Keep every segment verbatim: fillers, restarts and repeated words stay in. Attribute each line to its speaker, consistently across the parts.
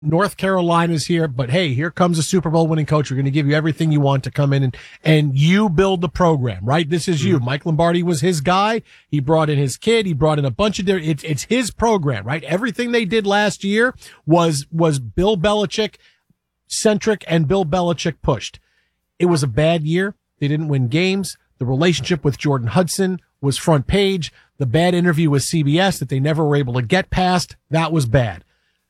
Speaker 1: North Carolina's here, but hey, here comes a Super Bowl winning coach. We're going to give you everything you want to come in and, and you build the program, right? This is you. Mm-hmm. Mike Lombardi was his guy. He brought in his kid. He brought in a bunch of different, it's, it's his program, right? Everything they did last year was, was Bill Belichick centric and Bill Belichick pushed. It was a bad year. They didn't win games. The relationship with Jordan Hudson was front page. The bad interview with C B S that they never were able to get past, that was bad.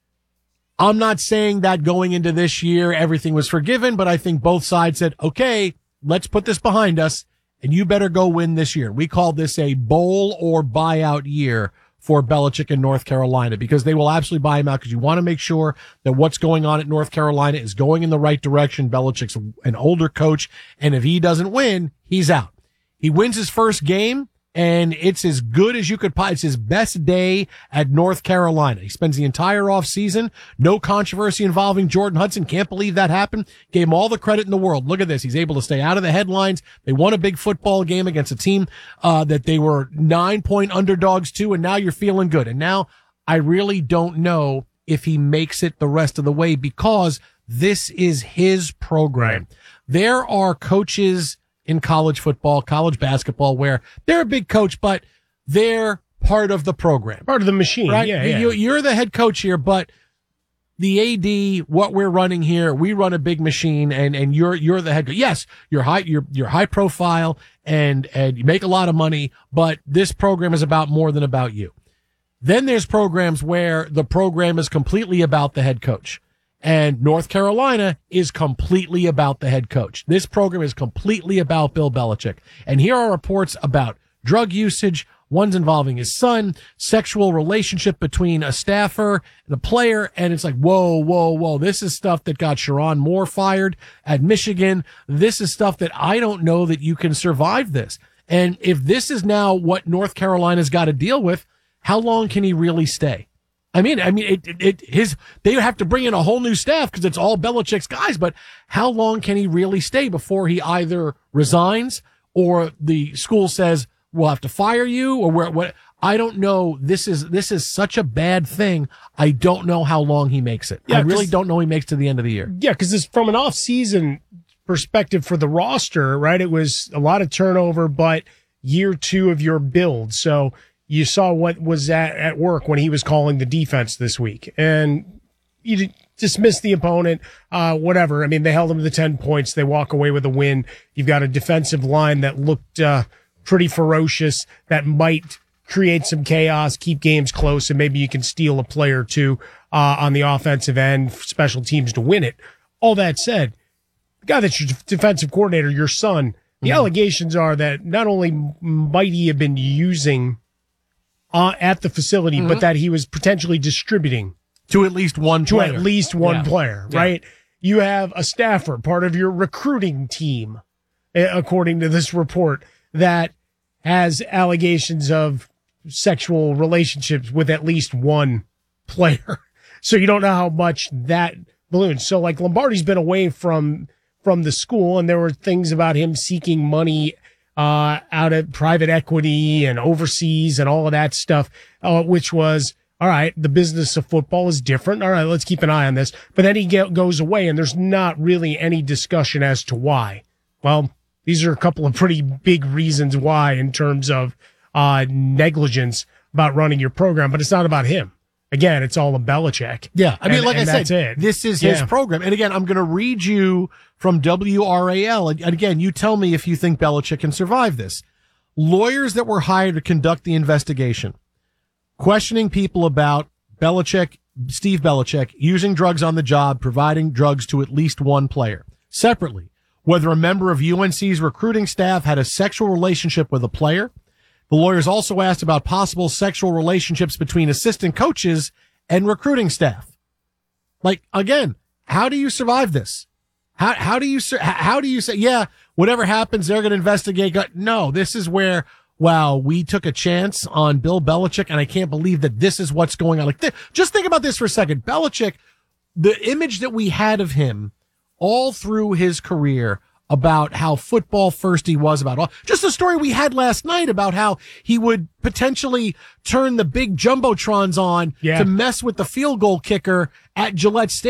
Speaker 1: I'm not saying that going into this year, everything was forgiven, but I think both sides said, okay, let's put this behind us and you better go win this year. We call this a bowl or buyout year for Belichick in North Carolina because they will absolutely buy him out because you want to make sure that what's going on at North Carolina is going in the right direction. Belichick's an older coach, and if he doesn't win, he's out. He wins his first game, and it's as good as you could possibly. It's his best day at North Carolina. He spends the entire offseason. No controversy involving Jordan Hudson. Can't believe that happened. Gave him all the credit in the world. Look at this. He's able to stay out of the headlines. They won a big football game against a team uh that they were nine-point underdogs to, and now you're feeling good. And now I really don't know if he makes it the rest of the way because this is his program. There are coaches in college football, college basketball, where they're a big coach, but they're part of the program.
Speaker 2: Part of the machine,
Speaker 1: right?
Speaker 2: yeah, yeah.
Speaker 1: You, you're the head coach here, but the A D, what we're running here, we run a big machine, and, and you're you're the head coach. Yes, you're high, you're you're high profile, and and you make a lot of money, but this program is about more than about you. Then there's programs where the program is completely about the head coach. And North Carolina is completely about the head coach. This program is completely about Bill Belichick. And here are reports about drug usage, one's involving his son, sexual relationship between a staffer and a player. And it's like, whoa, whoa, whoa. This is stuff that got Sharon Moore fired at Michigan. This is stuff that I don't know that you can survive this. And if this is now what North Carolina's got to deal with, how long can he really stay? I mean, I mean, it, it, it, his, they have to bring in a whole new staff because it's all Belichick's guys, but how long can he really stay before he either resigns or the school says, we'll have to fire you or where, what, I don't know. This is, this is such a bad thing. I don't know how long he makes it. Yeah, I really don't know he makes to the end of the year.
Speaker 2: Yeah. Cause it's from an off season perspective for the roster, right? It was a lot of turnover, but year two of your build. So, you saw what was at, at work when he was calling the defense this week, and you dismissed the opponent, uh, whatever. I mean, they held them to the ten points. They walk away with a win. You've got a defensive line that looked uh, pretty ferocious that might create some chaos, keep games close, and maybe you can steal a play or two uh, on the offensive end, special teams to win it. All that said, the guy that's your defensive coordinator, your son, the mm-hmm. allegations are that not only might he have been using Uh, at the facility, mm-hmm. but that he was potentially distributing
Speaker 1: to at least one
Speaker 2: to
Speaker 1: player.
Speaker 2: at least one
Speaker 1: yeah.
Speaker 2: player,
Speaker 1: yeah.
Speaker 2: right? You have a staffer, part of your recruiting team, according to this report, that has allegations of sexual relationships with at least one player. So you don't know how much that balloons. So like Lombardi's been away from from the school, and there were things about him seeking money uh, out of private equity and overseas and all of that stuff, uh, which was, all right, the business of football is different. All right, let's keep an eye on this. But then he get, goes away, and there's not really any discussion as to why. Well, these are a couple of pretty big reasons why in terms of uh, negligence about running your program, but it's not about him. Again, it's all a Belichick.
Speaker 1: Yeah, I mean,
Speaker 2: and,
Speaker 1: like
Speaker 2: and
Speaker 1: I said,
Speaker 2: it.
Speaker 1: this is
Speaker 2: yeah.
Speaker 1: his program. And again, I'm going to read you from W R A L. And again, you tell me if you think Belichick can survive this. Lawyers that were hired to conduct the investigation, questioning people about Belichick, Steve Belichick, using drugs on the job, providing drugs to at least one player. Separately, whether a member of U N C's recruiting staff had a sexual relationship with a player. The lawyers also asked about possible sexual relationships between assistant coaches and recruiting staff. Like, again, how do you survive this? How, how do you, how do you say, yeah, whatever happens, they're going to investigate. No, this is where, wow, we took a chance on Bill Belichick, and I can't believe that this is what's going on. Like, th- just think about this for a second. Belichick, the image that we had of him all through his career about how football first he was, about all, just the story we had last night about how he would potentially turn the big jumbotrons on
Speaker 2: Yeah.
Speaker 1: to mess with the field goal kicker at Gillette Stadium.